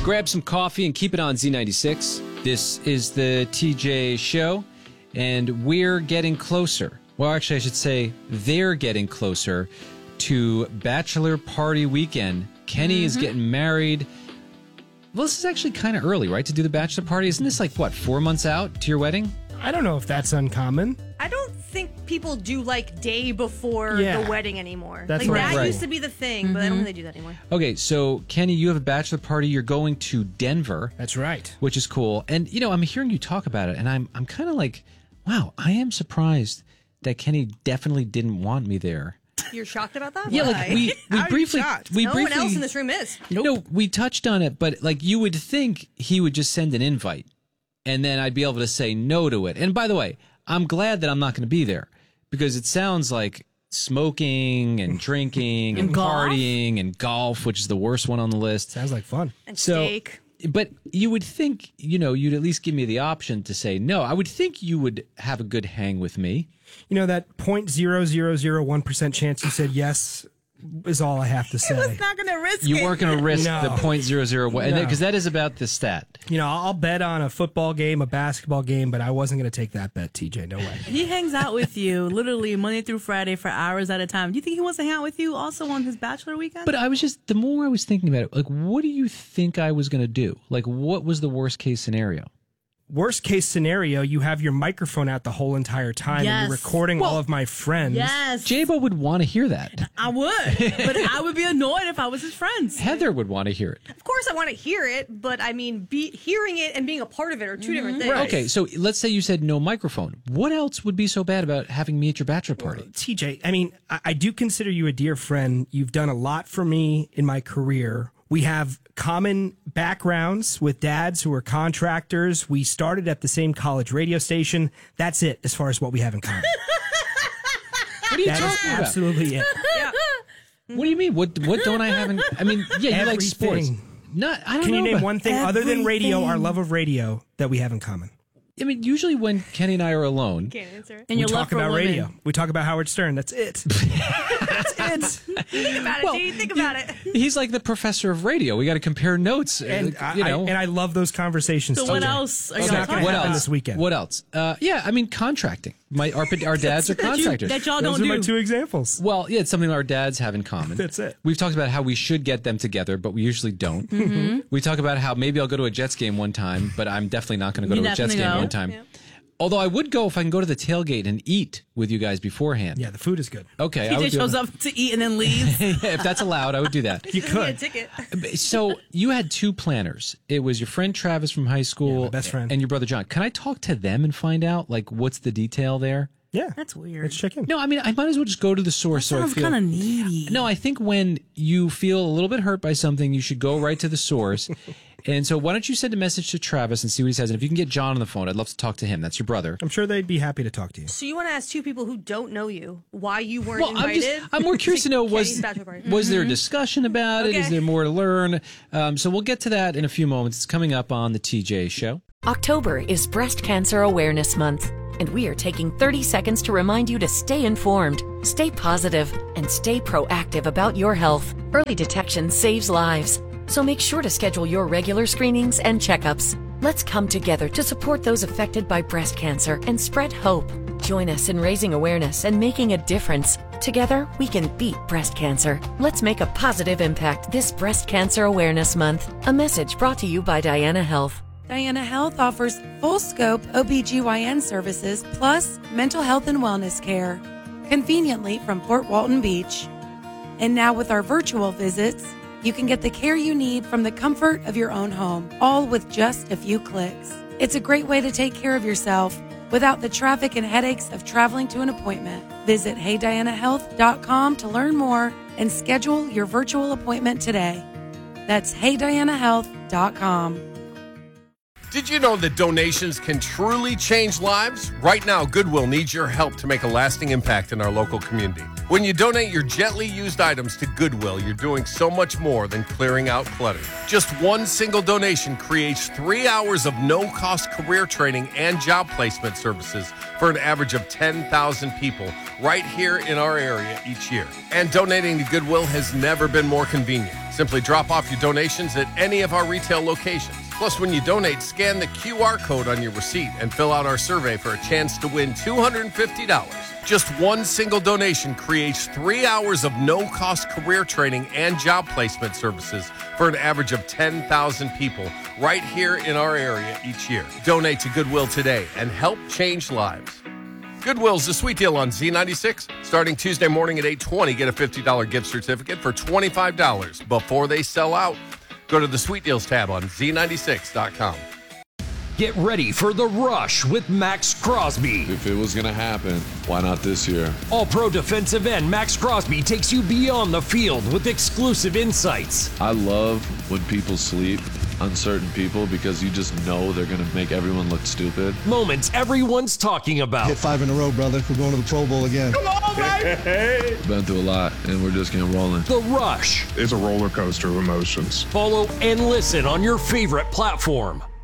Grab some coffee and keep it on Z96. This is the TJ Show, and we're getting closer. Well, actually, I should say they're getting closer to bachelor party weekend. Kenny is getting married. Well, this is actually kind of early, right, to do the bachelor party? Isn't this 4 months out to your wedding? I don't know if that's uncommon. I don't think people do day before the wedding anymore. That's that used to be the thing, but I don't think they do that anymore. Okay, so Kenny, you have a bachelor party. You're going to Denver. That's right. Which is cool. And, I'm hearing you talk about it, and I'm kind of like, wow, I am surprised that Kenny definitely didn't want me there. You're shocked about that? Yeah, we briefly... No one else in this room is. Nope. No, we touched on it, but you would think he would just send an invite, and then I'd be able to say no to it. And by the way, I'm glad that I'm not going to be there, because it sounds like smoking and drinking and partying and golf, which is the worst one on the list. Sounds like fun. And steak. But you would think, you'd at least give me the option to say no. I would think you would have a good hang with me. That 0.0001% chance you said yes is all I have to say. I was not going to risk it. You weren't going to risk No. the 0.001, because that is about the stat. I'll bet on a football game, a basketball game, but I wasn't going to take that bet, TJ. No way. He hangs out with you literally Monday through Friday for hours at a time. Do you think he wants to hang out with you also on his bachelor weekend? But the more I was thinking about it, what do you think I was going to do? What was the worst case scenario? Worst case scenario, you have your microphone out the whole entire time and you're recording all of my friends. Yes. Jabo would want to hear that. I would, but I would be annoyed if I was his friends. Heather would want to hear it. Of course I want to hear it, but hearing it and being a part of it are two different things. Right. Okay, so let's say you said no microphone. What else would be so bad about having me at your bachelor party? TJ, I do consider you a dear friend. You've done a lot for me in my career. We have common backgrounds with dads who are contractors. We started at the same college radio station. That's it as far as what we have in common. What are you talking about? Absolutely it. Yeah. What do you mean? What don't I have in... you like sports. I don't know. Can you name one thing other than radio, Everything. our love of radio, that we have in common? Usually when Kenny and I are alone... Can't answer. And We your love talk for about women. radio. We talk about Howard Stern. That's it. That's it. Think about it, dude. Think about it. He's like the professor of radio. We got to compare notes. And I love those conversations. So TJ. what else are It's y'all not going talking to happen about? this weekend. What else? Contracting. Our dads are contractors. That y'all Those don't are my do. two examples. Well, yeah, it's something our dads have in common. That's it. We've talked about how we should get them together, but we usually don't. Mm-hmm. We talk about how maybe I'll go to a Jets game one time, but I'm definitely not going to go You to a Jets definitely game go. one time. Yeah. Although I would go if I can go to the tailgate and eat with you guys beforehand. Yeah, the food is good. Okay. I He would just do shows that. up to eat and then leaves. If that's allowed, I would do that. You Give me a could. ticket. So you had two planners. It was your friend Travis from high school, my best friend. and your brother John. Can I talk to them and find out what's the detail there? Yeah. That's weird. Let's check in. No, I might as well just go to the source. Sounds kind of needy. No, I think when you feel a little bit hurt by something, you should go right to the source. And so why don't you send a message to Travis and see what he says? And if you can get John on the phone, I'd love to talk to him. That's your brother. I'm sure they'd be happy to talk to you. So you want to ask two people who don't know you why you weren't invited? I'm more curious to know, Kenny's bachelor party. was there a discussion about it? Okay. Is there more to learn? So we'll get to that in a few moments. It's coming up on the TJ Show. October is Breast Cancer Awareness Month, and we are taking 30 seconds to remind you to stay informed, stay positive, and stay proactive about your health. Early detection saves lives, so make sure to schedule your regular screenings and checkups. Let's come together to support those affected by breast cancer and spread hope. Join us in raising awareness and making a difference. Together, we can beat breast cancer. Let's make a positive impact this Breast Cancer Awareness Month. A message brought to you by Diana Health. Diana Health offers full-scope OBGYN services plus mental health and wellness care, conveniently from Fort Walton Beach. And now with our virtual visits, you can get the care you need from the comfort of your own home, all with just a few clicks. It's a great way to take care of yourself without the traffic and headaches of traveling to an appointment. Visit HeyDianaHealth.com to learn more and schedule your virtual appointment today. That's HeyDianaHealth.com. Did you know that donations can truly change lives? Right now, Goodwill needs your help to make a lasting impact in our local community. When you donate your gently used items to Goodwill, you're doing so much more than clearing out clutter. Just one single donation creates 3 hours of no-cost career training and job placement services for an average of 10,000 people right here in our area each year. And donating to Goodwill has never been more convenient. Simply drop off your donations at any of our retail locations. Plus, when you donate, scan the QR code on your receipt and fill out our survey for a chance to win $250. Just one single donation creates 3 hours of no-cost career training and job placement services for an average of 10,000 people right here in our area each year. Donate to Goodwill today and help change lives. Goodwill's a sweet deal on Z96. Starting Tuesday morning at 8:20, get a $50 gift certificate for $25 before they sell out. Go to the Sweet Deals tab on Z96.com. Get ready for The Rush with Max Crosby. If it was going to happen, why not this year? All-Pro defensive end Max Crosby takes you beyond the field with exclusive insights. I love when people sleep on certain people because you just know they're going to make everyone look stupid. Moments everyone's talking about. Hit 5 in a row, brother. We're going to the Pro Bowl again. Come on, baby! Been through a lot, and we're just getting rolling. The Rush. It's a roller coaster of emotions. Follow and listen on your favorite platform.